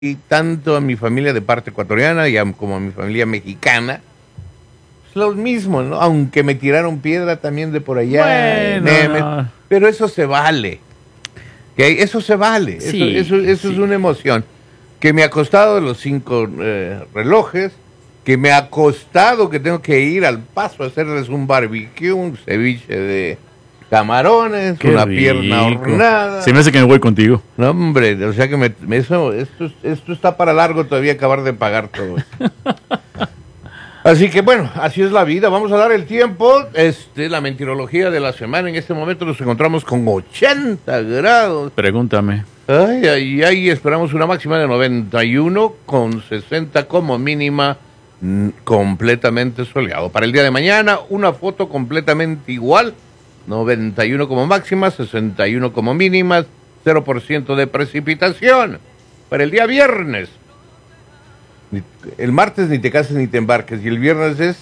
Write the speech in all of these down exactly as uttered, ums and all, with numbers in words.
y tanto a mi familia de parte ecuatoriana y a, como a mi familia mexicana, es lo mismo, ¿no? Aunque me tiraron piedra también de por allá, Bueno, me, me, no. pero eso se vale, ¿okay? Eso se vale, Sí, eso, eso, eso sí. es una emoción, que me ha costado los cinco eh, relojes, que me ha costado que tengo que ir al Paso a hacerles un barbecue, un ceviche de camarones, Qué una rico. pierna hornada. Se me hace que me voy contigo. No, hombre, o sea que me, me- eso, esto, esto está para largo todavía acabar de pagar todo esto. Así que bueno, así es la vida. Vamos a dar el tiempo. Este, la mentirología de la semana. En este momento nos encontramos con ochenta grados. Pregúntame. Ay, ay, ay, esperamos una máxima de noventa y uno con sesenta como mínima, mm, completamente soleado. Para el día de mañana, una foto completamente igual, noventa y uno como máxima, sesenta y uno como mínimas, cero por ciento de precipitación. Para el día viernes, ni- el martes ni te cases ni te embarques, y el viernes es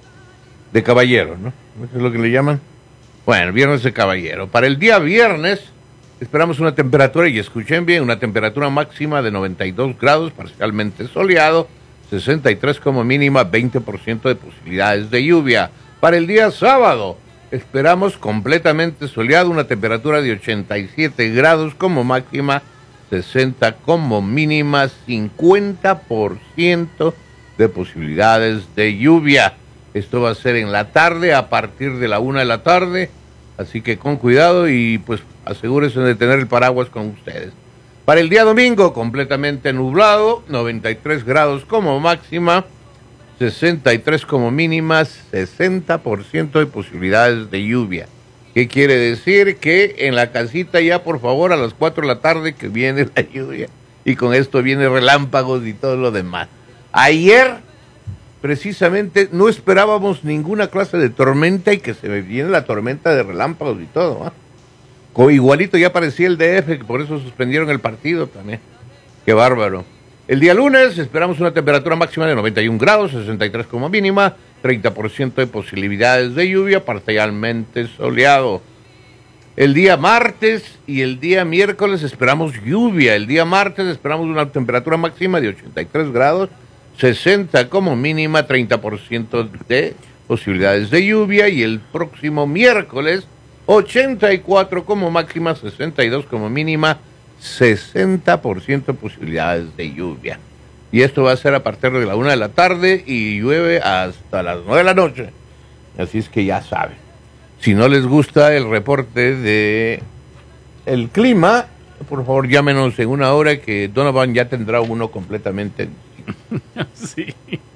de caballero, ¿no? ¿Eso es lo que le llaman? Bueno, viernes de caballero. Para el día viernes esperamos una temperatura, y escuchen bien, una temperatura máxima de noventa y dos grados, parcialmente soleado, sesenta y tres como mínima, veinte por ciento de posibilidades de lluvia. Para el día sábado esperamos completamente soleado, una temperatura de ochenta y siete grados como máxima, sesenta como mínima, cincuenta por ciento de posibilidades de lluvia. Esto va a ser en la tarde, a partir de la una de la tarde, así que con cuidado y pues asegúrense de tener el paraguas con ustedes. Para el día domingo, completamente nublado, noventa y tres grados como máxima, sesenta y tres como mínimas, sesenta por ciento de posibilidades de lluvia. ¿Qué quiere decir? Que en la casita ya, por favor, a las cuatro de la tarde que viene la lluvia. Y con esto viene relámpagos y todo lo demás. Ayer, precisamente, no esperábamos ninguna clase de tormenta y que se me viene la tormenta de relámpagos y todo, ¿ah? Co- Igualito ya parecía el D F, que por eso suspendieron el partido también. Qué bárbaro. El día lunes esperamos una temperatura máxima de noventa y un grados, sesenta y tres como mínima, treinta por ciento de posibilidades de lluvia, parcialmente soleado. El día martes y el día miércoles esperamos lluvia. El día martes esperamos una temperatura máxima de ochenta y tres grados, sesenta como mínima, treinta por ciento de posibilidades de lluvia. Y el próximo miércoles, ochenta y cuatro como máxima, sesenta y dos como mínima, sesenta por ciento de posibilidades de lluvia. Y esto va a ser a partir de la una de la tarde y llueve hasta las nueve de la noche. Así es que ya saben. Si no les gusta el reporte de el clima, por favor llámenos en una hora que Donovan ya tendrá uno completamente. Sí.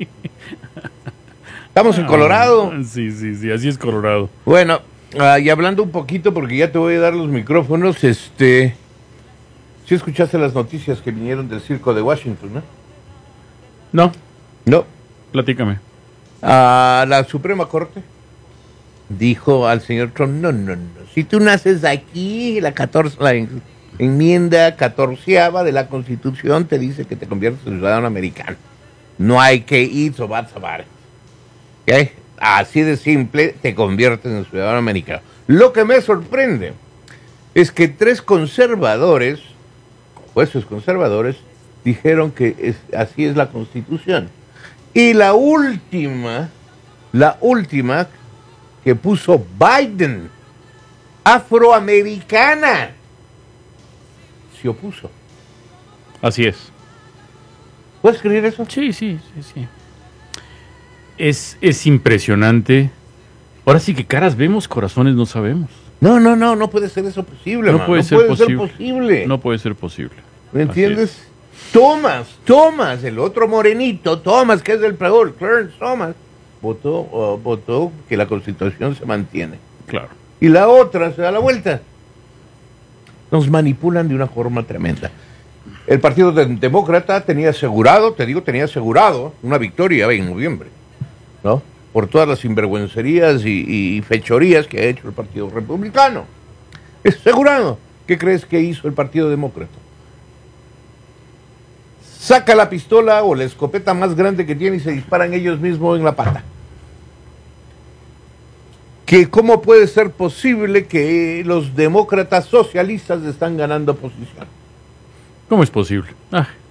Estamos en Colorado. Sí, sí, sí, así es Colorado. Bueno, ah, y hablando un poquito, porque ya te voy a dar los micrófonos, este... ¿Sí escuchaste las noticias que vinieron del circo de Washington, no? No, No. platícame. A la Suprema Corte dijo al señor Trump, no, no, no, si tú naces aquí, la catorce, la en- enmienda catorceava de la Constitución te dice que te conviertes en ciudadano americano. No hay que ir sobar, sobar. ¿Ok? Así de simple, te conviertes en ciudadano americano. Lo que me sorprende es que tres conservadores, jueces conservadores, dijeron que es, así es la Constitución. Y la última, la última que puso Biden, afroamericana, se opuso. Así es. ¿Puedes creer eso? Sí, sí, sí, sí. Es, es impresionante. Ahora sí que caras vemos, corazones no sabemos. No, no, no, no puede ser eso posible, No man. puede no ser puede posible. ser posible. No puede ser posible. ¿Me Así entiendes? Thomas, Thomas, el otro morenito, Thomas, que es del peor, Clarence Thomas, votó, uh, votó que la Constitución se mantiene. es. Claro. Y la otra se da la vuelta. Nos manipulan de una forma tremenda. El Partido de- Demócrata tenía asegurado, te digo, tenía asegurado una victoria en noviembre, ¿no? Por todas las sinvergüencerías y, y fechorías que ha hecho el Partido Republicano. Es asegurado. ¿Qué crees que hizo el Partido Demócrata? Saca la pistola o la escopeta más grande que tiene y se disparan ellos mismos en la pata. Que cómo puede ser posible que los demócratas socialistas están ganando posición. ¿Cómo es posible? Ah,